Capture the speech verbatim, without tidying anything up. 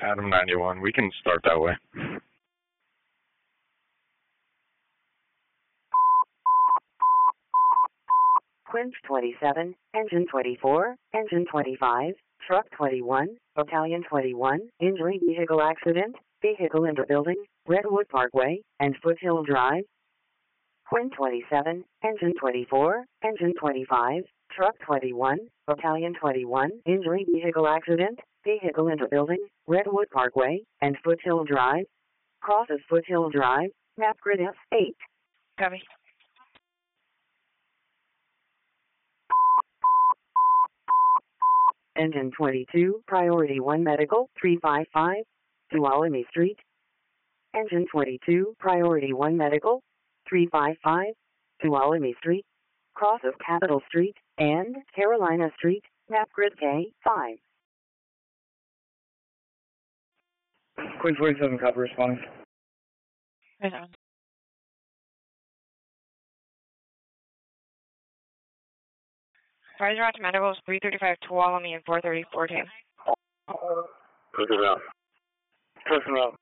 Adam ninety-one. We can start that way. Quinch twenty-seven, Engine twenty-four, Engine twenty-five, Truck twenty-one, Battalion twenty-one, Injury Vehicle Accident, Vehicle Interbuilding, Redwood Parkway, and Foothill Drive. Quinn twenty-seven, Engine twenty-four, Engine twenty-five, Truck twenty-one, Battalion twenty-one, Injury Vehicle Accident, Vehicle Interbuilding, Redwood Parkway, and Foothill Drive. Crosses Foothill Drive, map grid F eight. Copy. Engine twenty-two, Priority one Medical, three five five, Tuolumne Street. Engine twenty-two, Priority one Medical, three five five, Tuolumne Street, cross of Capitol Street and Carolina Street, map grid K five. Quinn twenty-seven, copy responding. Right on. Advisor on to medicals three thirty-five Tuolumne and four thirty fourteen. Push it out. Push it out.